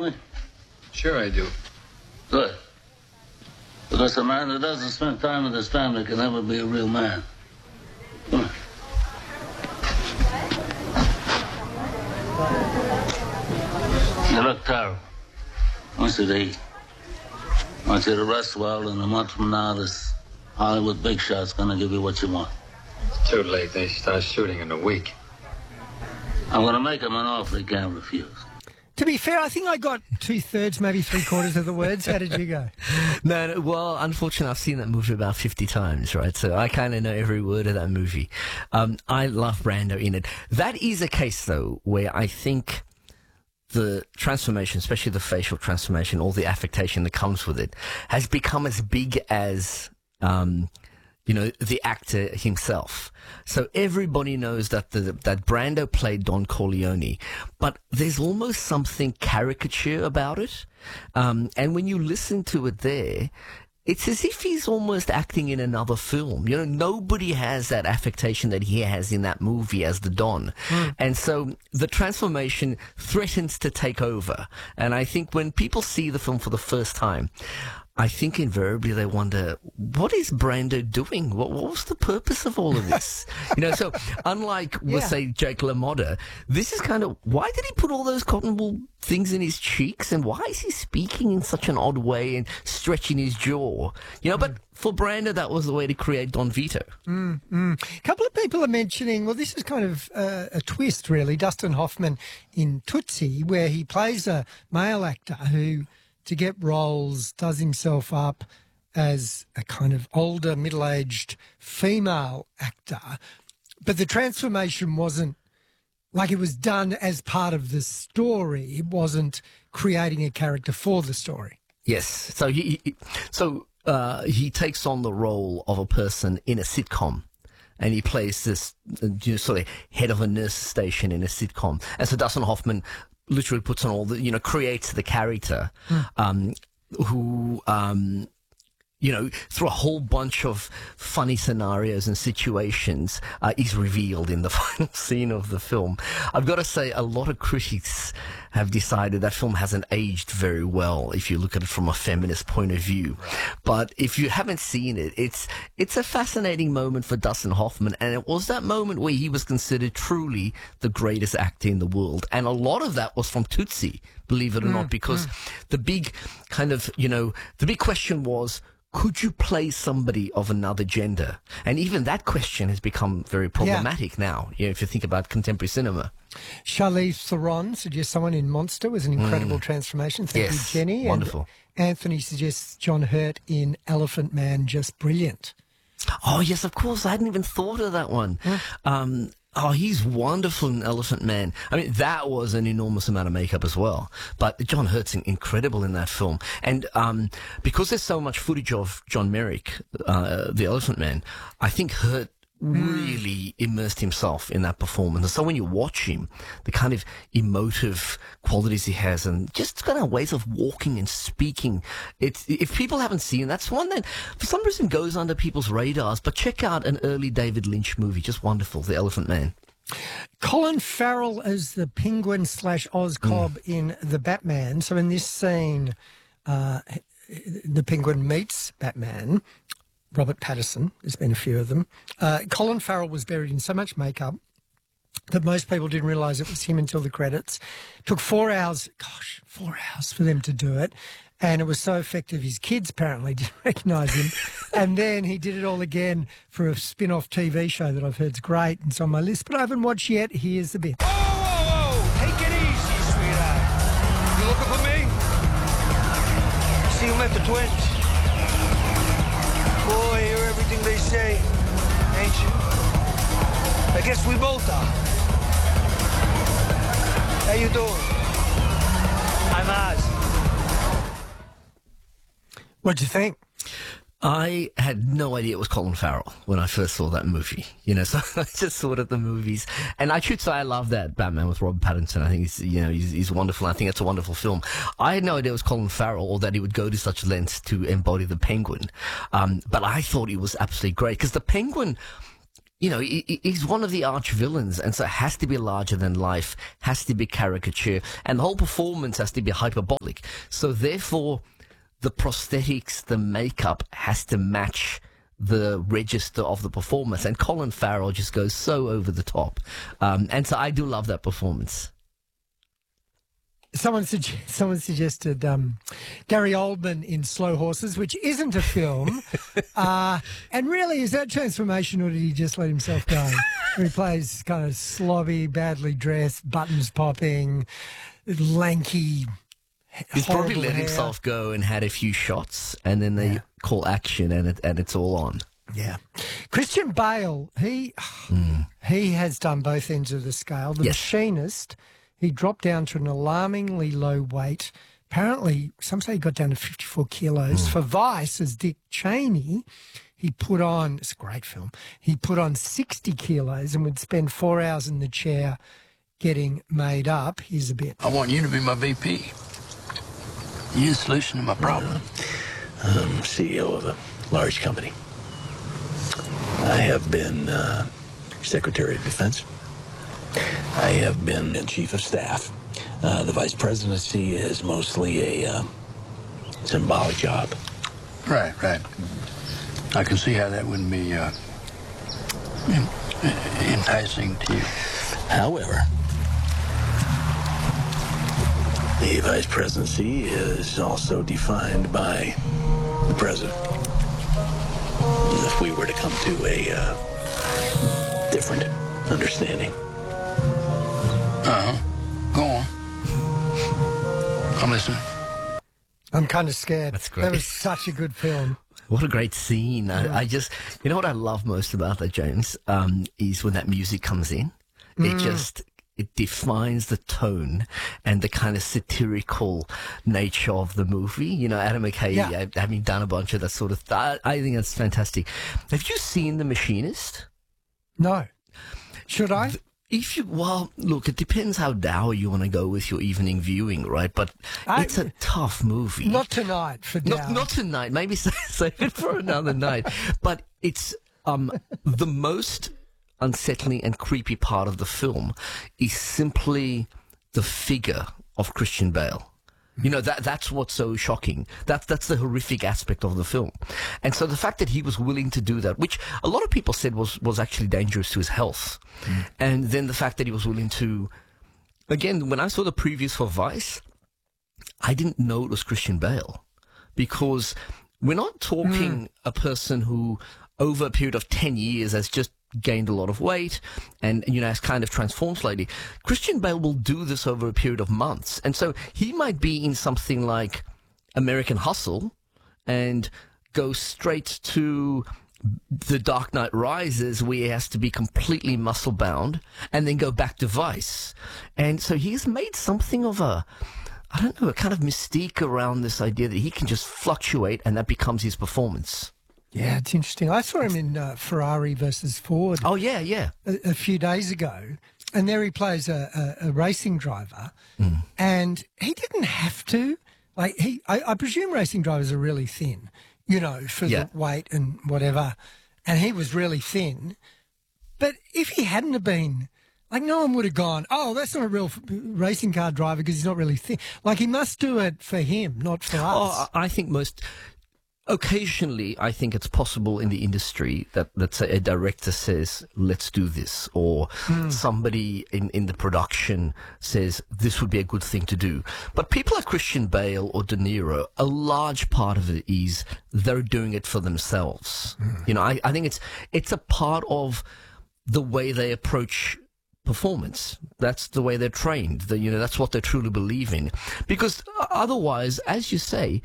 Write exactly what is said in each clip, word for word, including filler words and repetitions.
me? Sure I do. Good. Because a man who doesn't spend time with his family can never be a real man. Come on. You look terrible. I want you to eat. I want you to rest well, and a month from now, this Hollywood big shot's gonna give you what you want. It's too late. They start shooting in a week. I'm gonna make him an offer he can't refuse. To be fair, I think I got two-thirds, maybe three-quarters of the words. How did you go? No, no, well, unfortunately, I've seen that movie about fifty times, right? So I kind of know every word of that movie. Um, I love Brando in it. That is a case, though, where I think the transformation, especially the facial transformation, all the affectation that comes with it, has become as big as... Um, you know, the actor himself. So everybody knows that the, that Brando played Don Corleone, but there's almost something caricature about it. Um, and when you listen to it there, it's as if he's almost acting in another film. You know, nobody has that affectation that he has in that movie as the Don. Mm. And so the transformation threatens to take over. And I think when people see the film for the first time, I think invariably they wonder, what is Brando doing? What, what was the purpose of all of this? You know, so unlike, yeah. let's say, Jake LaMotta, this is kind of, why did he put all those cotton wool things in his cheeks? And why is he speaking in such an odd way and stretching his jaw? You know, mm. but for Brando, that was the way to create Don Vito. Mm, mm. A couple of people are mentioning, well, this is kind of uh, a twist, really. Dustin Hoffman in Tootsie, where he plays a male actor who, to get roles, does himself up as a kind of older, middle-aged female actor. But the transformation wasn't like it was done as part of the story. It wasn't creating a character for the story. Yes. So he, he so uh, he takes on the role of a person in a sitcom. And he plays this you know, sort of head of a nurse station in a sitcom. And so Dustin Hoffman literally puts on all the, you know, creates the character, mm. um, who, um, you know, through a whole bunch of funny scenarios and situations, uh, is revealed in the final scene of the film. I've got to say, a lot of critics have decided that film hasn't aged very well if you look at it from a feminist point of view. But if you haven't seen it, it's it's a fascinating moment for Dustin Hoffman, and it was that moment where he was considered truly the greatest actor in the world. And a lot of that was from Tootsie, believe it or mm, not, because mm. the big kind of, you know, the big question was, could you play somebody of another gender? And even that question has become very problematic yeah. now, you know, if you think about contemporary cinema. Charlize Theron suggests someone in Monster was an incredible mm. transformation. Thank yes, you, Jenny. Wonderful. And Anthony suggests John Hurt in Elephant Man, just brilliant. Oh, yes, of course. I hadn't even thought of that one. Mm. Um, oh, he's wonderful in Elephant Man. I mean, that was an enormous amount of makeup as well. But John Hurt's incredible in that film. And um, because there's so much footage of John Merrick, uh, the Elephant Man, I think Hurt really immersed himself in that performance. And so when you watch him, the kind of emotive qualities he has and just kind of ways of walking and speaking, it's, if people haven't seen, that's one that for some reason goes under people's radars, but check out an early David Lynch movie, just wonderful, The Elephant Man. Colin Farrell as the Penguin slash Oscorp mm. in The Batman. So in this scene, uh, the Penguin meets Batman. Robert Pattinson, there's been a few of them. Uh, Colin Farrell was buried in so much makeup that most people didn't realise it was him until the credits. It took four hours, gosh, four hours for them to do it. And it was so effective, his kids apparently didn't recognise him. And then he did it all again for a spin-off T V show that I've heard's great. It's on my list, but I haven't watched yet. Here's the bit. Whoa, whoa, whoa! Take it easy, sweetheart. You looking for me? See you met the twins. Boy, I hear everything they say, ain't you? I guess we both are. How you doing? I'm Oz. What'd you think? I had no idea it was Colin Farrell when I first saw that movie, you know, so I just saw it at the movies. And I should say I love that Batman with Robert Pattinson. I think he's, you know, he's, he's wonderful. I think it's a wonderful film. I had no idea it was Colin Farrell or that he would go to such lengths to embody the Penguin. Um, but I thought he was absolutely great because the Penguin, you know, he, he- he's one of the arch villains, and so it has to be larger than life, has to be caricature, and the whole performance has to be hyperbolic. So therefore, the prosthetics, the makeup has to match the register of the performance, and Colin Farrell just goes so over the top. Um, and so I do love that performance. Someone, sugge- someone suggested um, Gary Oldman in Slow Horses, which isn't a film. uh, and really, is that transformation, or did he just let himself go? Where he plays kind of slobby, badly dressed, buttons popping, lanky, He's probably horrible let hair. himself go and had a few shots, and then they Yeah. call action, and it, and it's all on. Yeah. Christian Bale, he he has done both ends of the scale. The Yes. Machinist, he dropped down to an alarmingly low weight. Apparently, some say he got down to fifty-four kilos. For Vice, as Dick Cheney, he put on, it's a great film, he put on sixty kilos and would spend four hours in the chair getting made up. Here's a bit. I want you to be my V P. You're the solution to my problem. I'm C E O of a large company. I have been uh, Secretary of Defense. I have been Chief of Staff. Uh, the Vice Presidency is mostly a uh, symbolic job. Right, right. I can see how that wouldn't be uh, en- enticing to you. However, the Vice Presidency is also defined by the President. If we were to come to a uh, different understanding. Uh-huh. Go on. I'm listening. I'm kind of scared. That's great. That was such a good film. What a great scene. I, I just, you know what I love most about that, James, um, is when that music comes in. It just, it defines the tone and the kind of satirical nature of the movie. You know, Adam McKay, Yeah. uh, having done a bunch of that sort of stuff, I think that's fantastic. Have you seen The Machinist? No. Should I? If you, well, look, it depends how dour you want to go with your evening viewing, right? But I- it's a tough movie. Not tonight for Not, Dow. not tonight. Maybe save save it for another night. But it's um, the most unsettling and creepy part of the film is simply the figure of Christian Bale. You know, that that's what's so shocking. That's that's the horrific aspect of the film. And so the fact that he was willing to do that, which a lot of people said was, was actually dangerous to his health. Mm. And then the fact that he was willing to, again, when I saw the previews for Vice, I didn't know it was Christian Bale. Because we're not talking mm. a person who, over a period of ten years, has just gained a lot of weight and, you know, has kind of transformed slightly. Christian Bale will do this over a period of months. And so he might be in something like American Hustle and go straight to The Dark Knight Rises, where he has to be completely muscle bound, and then go back to Vice. And so he's made something of a, I don't know, a kind of mystique around this idea that he can just fluctuate and that becomes his performance. Yeah, it's interesting. I saw him in uh, Ferrari versus Ford. Oh, yeah, yeah. A, a few days ago, and there he plays a, a, a racing driver, mm. and he didn't have to. Like he, I, I presume racing drivers are really thin, you know, for yeah. the weight and whatever. And he was really thin. But if he hadn't have been, like, no one would have gone, oh, that's not a real f- racing car driver because he's not really thin. Like, he must do it for him, not for us. Oh, I think most. Occasionally, I think it's possible in the industry that, let's say, a director says, let's do this, or mm. somebody in, in the production says, this would be a good thing to do. But people like Christian Bale or De Niro, a large part of it is they're doing it for themselves. Mm. You know, I, I think it's it's a part of the way they approach performance. That's the way they're trained. The, you know, that's what they truly believe in. Because otherwise, as you say,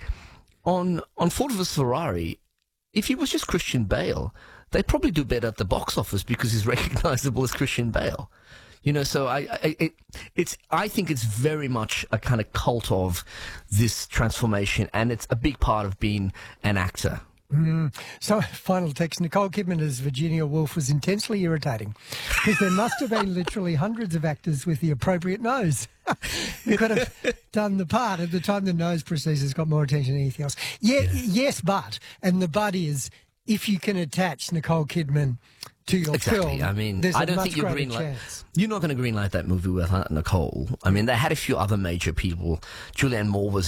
On on Ford versus Ferrari, if he was just Christian Bale, they'd probably do better at the box office because he's recognizable as Christian Bale. You know, so I, I it, it's I think it's very much a kind of cult of this transformation, and it's a big part of being an actor. Mm. So, final text. Nicole Kidman as Virginia Woolf was intensely irritating because there must have been literally hundreds of actors with the appropriate nose who could have done the part. At the time, the nose prosthesis got more attention than anything else. Yeah, yeah. Yes, but, and the but is, if you can attach Nicole Kidman to your Exactly. film, I mean, there's I a don't much think you greater greenlight. chance. You're not going to greenlight that movie without Nicole. I mean, they had a few other major people. Julianne Moore was